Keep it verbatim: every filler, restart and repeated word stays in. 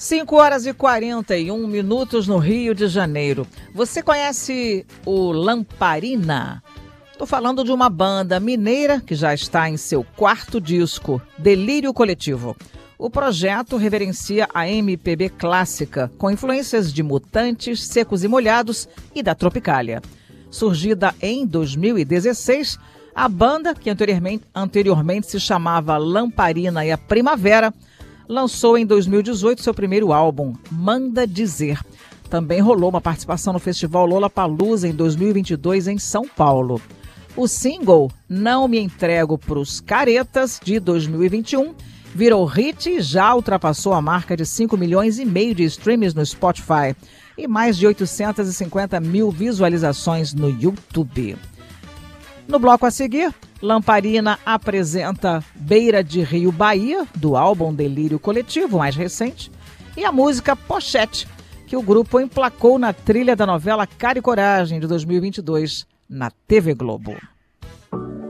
cinco horas e quarenta e um minutos no Rio de Janeiro. Você conhece o Lamparina? Estou falando de uma banda mineira que já está em seu quarto disco, Delírio Coletivo. O projeto reverencia a M P B clássica, com influências de Mutantes, Secos e Molhados e da Tropicália. Surgida em dois mil e dezesseis, a banda, que anteriormente, anteriormente se chamava Lamparina e a Primavera, lançou em dois mil e dezoito seu primeiro álbum, Manda Dizer. Também rolou uma participação no Festival Lollapalooza em dois mil e vinte e dois em São Paulo. O single Não Me Entrego Pros Caretas, de dois mil e vinte e um, virou hit e já ultrapassou a marca de cinco milhões e meio de streams no Spotify e mais de oitocentas e cinquenta mil visualizações no YouTube. No bloco a seguir, Lamparina apresenta Beira de Rio, Bahia, do álbum Delírio Coletivo, mais recente, e a música Pochete, que o grupo emplacou na trilha da novela Cara e Coragem, de dois mil e vinte e dois, na T V Globo.